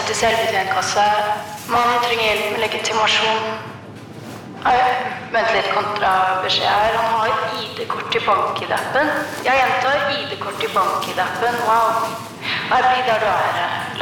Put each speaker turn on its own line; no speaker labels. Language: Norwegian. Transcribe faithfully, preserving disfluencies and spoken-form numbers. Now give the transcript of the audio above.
kasse til selvbetjentkasse. Mannen trenger hjelp med legitimasjon. Nei, vent litt kontrabeskjed her. Han har I D-kort i bank-I D-appen. Jeg gjentar I D-kort i bank-I D-appen. Wow. Nei, bli der du er.